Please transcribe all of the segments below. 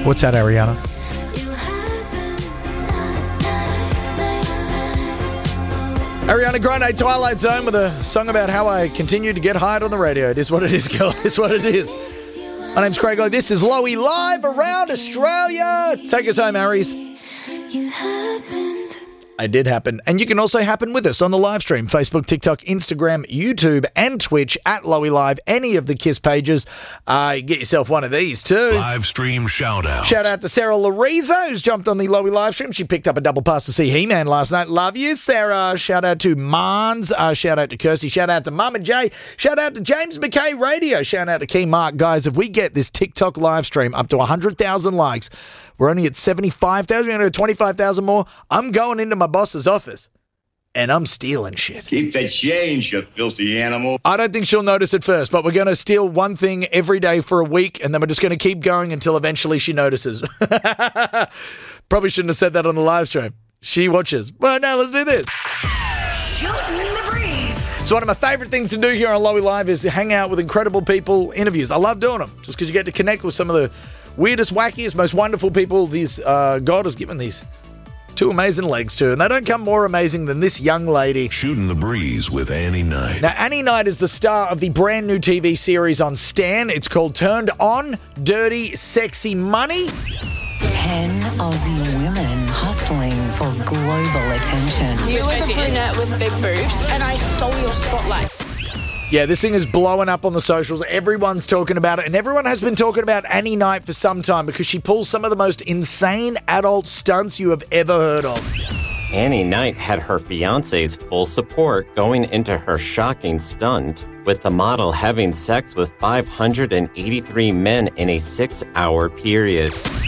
What's that, Ariana? Ariana Grande, Twilight Zone, with a song about how I continue to get hired on the radio. It is what it is, girl. It is what it is. My name's Craig. This is Lowy live around Australia. Take us home, Aries. It did happen. And you can also happen with us on the live stream. Facebook, TikTok, Instagram, YouTube, and Twitch at Lowy Live. Any of the KISS pages. Get yourself one of these too. Live stream shout out. Shout out to Sarah Lariza, who's jumped on the Lowy live stream. She picked up a double pass to see He-Man last night. Love you, Sarah. Shout out to Mans. Shout out to Kirsty. Shout out to Mama J. Shout out to James McKay Radio. Shout out to Key Mark. Guys, if we get this TikTok live stream up to 100,000 likes, we're only at 75,000. We're going to do 25,000 more. I'm going into my boss's office, and I'm stealing shit. Keep that change, you filthy animal. I don't think she'll notice at first, but we're going to steal one thing every day for a week, and then we're just going to keep going until eventually she notices. Probably shouldn't have said that on the live stream. She watches. Well, now let's do this. Shooting the breeze. So one of my favourite things to do here on Lowy Live is to hang out with incredible people, interviews. I love doing them, just because you get to connect with some of the weirdest, wackiest, most wonderful people God has given these two amazing legs to. And they don't come more amazing than this young lady. Shooting the breeze with Annie Knight. Now, Annie Knight is the star of the brand new TV series on Stan. It's called Turned On, Dirty, Sexy Money. 10 Aussie women hustling for global attention. You were the brunette with big boobs, and I stole your spotlight. Yeah, this thing is blowing up on the socials. Everyone's talking about it, and everyone has been talking about Annie Knight for some time because she pulls some of the most insane adult stunts you have ever heard of. Annie Knight had her fiancé's full support going into her shocking stunt, with the model having sex with 583 men in a 6-hour period.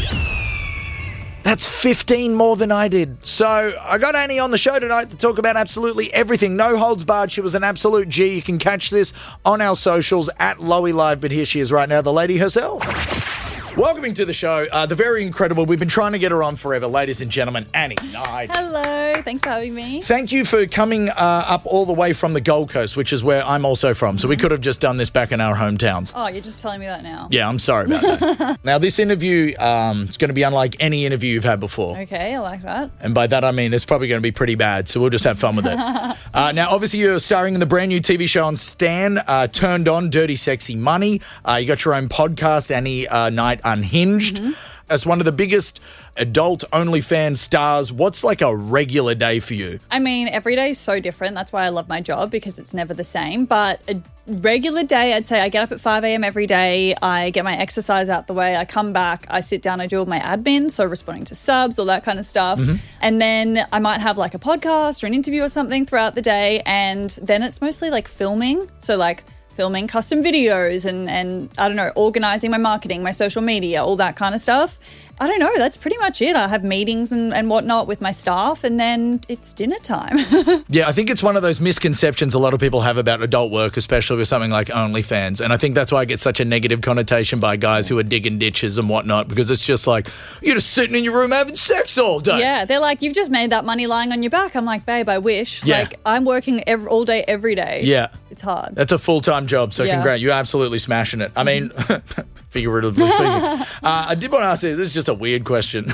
That's 15 more than I did. So I got Annie on the show tonight to talk about absolutely everything. No holds barred. She was an absolute G. You can catch this on our socials at Lowy Live. But here she is right now, the lady herself. Welcoming to the show, the very incredible, we've been trying to get her on forever, ladies and gentlemen, Annie Knight. Hello, thanks for having me. Thank you for coming up all the way from the Gold Coast, which is where I'm also from. So we could have just done this back in our hometowns. Oh, you're just telling me that now. Yeah, I'm sorry about that. Now, this interview is going to be unlike any interview you've had before. Okay, I like that. And by that, I mean it's probably going to be pretty bad, so we'll just have fun with it. Now, obviously, you're starring in the brand new TV show on Stan, Turned On, Dirty, Sexy Money. You got your own podcast, Annie Knight Unhinged. Mm-hmm. As one of the biggest adult OnlyFans stars, what's like a regular day for you? I mean, every day is so different. That's why I love my job, because it's never the same. But a regular day, I'd say I get up at 5 a.m. every day. I get my exercise out the way. I come back. I sit down. I do all my admin, so responding to subs, all that kind of stuff. Mm-hmm. And then I might have like a podcast or an interview or something throughout the day. And then it's mostly like filming. So like filming custom videos and I don't know, organizing my marketing, my social media, all that kind of stuff. I don't know, that's pretty much it. I have meetings and whatnot with my staff, and then it's dinner time. Yeah, I think it's one of those misconceptions a lot of people have about adult work, especially with something like OnlyFans. And I think that's why I get such a negative connotation by guys who are digging ditches and whatnot, because it's just like, you're just sitting in your room having sex all day. Yeah, they're like, you've just made that money lying on your back. I'm like, babe, I wish. Yeah. Like, I'm working all day, every day. Yeah. It's hard. That's a full-time job, so congrats. You're absolutely smashing it. I mean, figuratively speaking. I did want to ask you, this is just a weird question.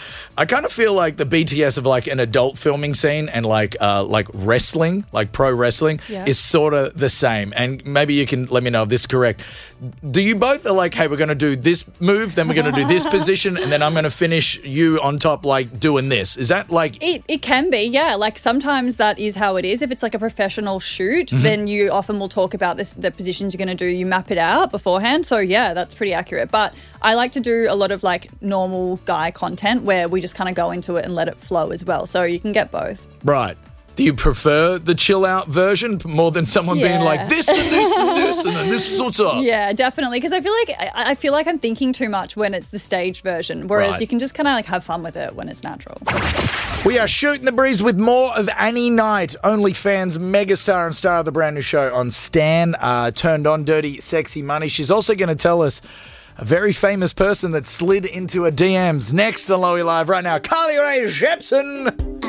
I kind of feel like the BTS of like an adult filming scene and like wrestling, like pro wrestling, is sort of the same. And maybe you can let me know if this is correct. Do you both are like, hey, we're going to do this move, then we're going to do this position, and then I'm going to finish you on top like doing this? Is that like... It can be, yeah. Like sometimes that is how it is. If it's like a professional shoot, then you often will talk about the positions you're going to do. You map it out beforehand. So yeah, that's pretty accurate. But I like to do a lot of like normal guy content where we just kind of go into it and let it flow as well. So you can get both. Right. Do you prefer the chill out version more than someone being like this and this and this and then this is what's up? Yeah, definitely. Because I feel like I'm thinking too much when it's the staged version, whereas you can just kind of like have fun with it when it's natural. We are shooting the breeze with more of Annie Knight, OnlyFans megastar and star of the brand new show on Stan, Turned On, Dirty, Sexy Money. She's also going to tell us a very famous person that slid into her DMs. Next on Lowy Live right now, Carly Rae Jepsen.